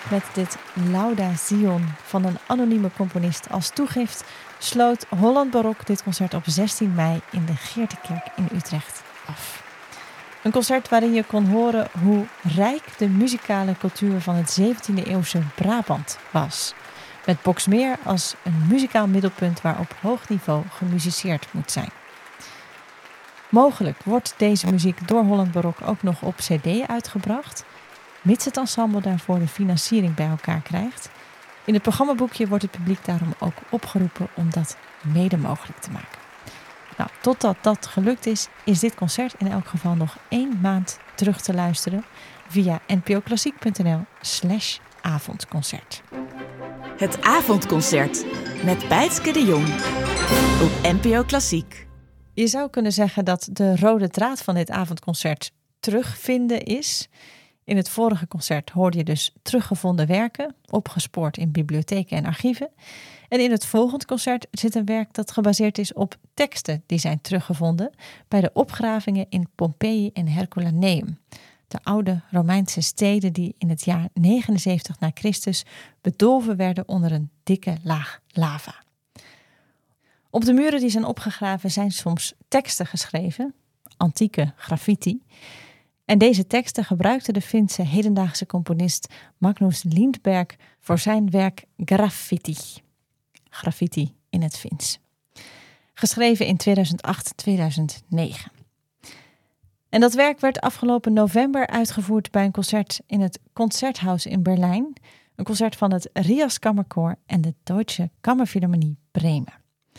met dit Lauda Zion van een anonieme componist als toegift sloot Holland Barok dit concert op 16 mei in de Geertekerk in Utrecht af. Een concert waarin je kon horen hoe rijk de muzikale cultuur van het 17e-eeuwse Brabant was. Met Boxmeer als een muzikaal middelpunt waar op hoog niveau gemusiceerd moet zijn. Mogelijk wordt deze muziek door Holland Barok ook nog op cd uitgebracht, mits het ensemble daarvoor de financiering bij elkaar krijgt. In het programmaboekje wordt het publiek daarom ook opgeroepen om dat mede mogelijk te maken. Nou, totdat dat gelukt is dit concert in elk geval nog 1 maand terug te luisteren via npoklassiek.nl/avondconcert. Het avondconcert met Bijtske de Jong op NPO Klassiek. Je zou kunnen zeggen dat de rode draad van dit avondconcert terugvinden is. In het vorige concert hoorde je dus teruggevonden werken, opgespoord in bibliotheken en archieven. En in het volgende concert zit een werk dat gebaseerd is op teksten die zijn teruggevonden bij de opgravingen in Pompeii en Herculaneum. De oude Romeinse steden die in het jaar 79 na Christus bedolven werden onder een dikke laag lava. Op de muren die zijn opgegraven zijn soms teksten geschreven, antieke graffiti. En deze teksten gebruikte de Finse hedendaagse componist Magnus Lindberg voor zijn werk Graffiti. Graffiti in het Fins. Geschreven in 2008-2009. En dat werk werd afgelopen november uitgevoerd bij een concert in het Concerthaus in Berlijn. Een concert van het Rias Kammerchor en de Deutsche Kammerphilharmonie Bremen.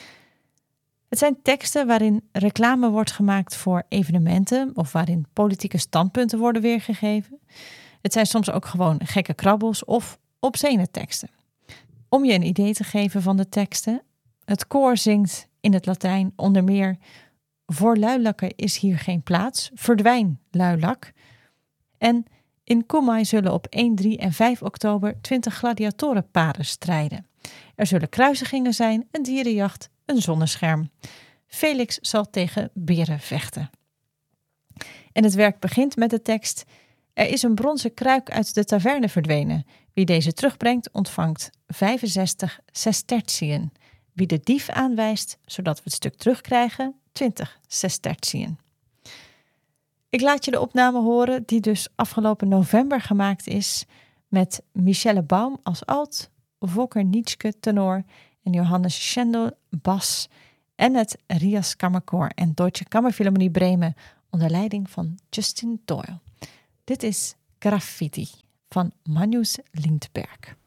Het zijn teksten waarin reclame wordt gemaakt voor evenementen of waarin politieke standpunten worden weergegeven. Het zijn soms ook gewoon gekke krabbels of obscene teksten. Om je een idee te geven van de teksten, het koor zingt in het Latijn onder meer: voor luilakken is hier geen plaats, verdwijn luilak. En in Cumae zullen op 1, 3 en 5 oktober 20 gladiatorenparen strijden. Er zullen kruisigingen zijn, een dierenjacht, een zonnescherm. Felix zal tegen beren vechten. En het werk begint met de tekst: er is een bronzen kruik uit de taverne verdwenen. Wie deze terugbrengt, ontvangt 65 sestertien. Wie de dief aanwijst, zodat we het stuk terugkrijgen, 20 sestertien. Ik laat je de opname horen die dus afgelopen november gemaakt is met Michelle Baum als alt, Volker Nitschke tenor en Johannes Schendel bas en het Rias Kammerchor en Deutsche Kammerphilharmonie Bremen onder leiding van Justin Doyle. Dit is Graffiti van Magnus Lindberg.